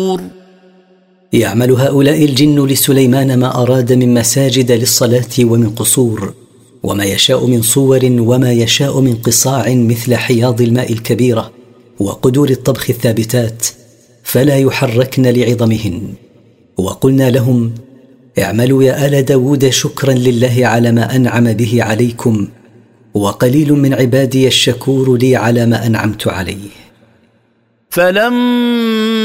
يعمل هؤلاء الجن لسليمان ما أراد من مساجد للصلاة ومن قصور، وما يشاء من صور، وما يشاء من قصاع مثل حياض الماء الكبيرة وقدور الطبخ الثابتات، فلا يحركن لعظمهن. وقلنا لهم: اعملوا يا آل داود شكرا لله على ما أنعم به عليكم، وقليل من عبادي الشكور لي على ما أنعمت عليه.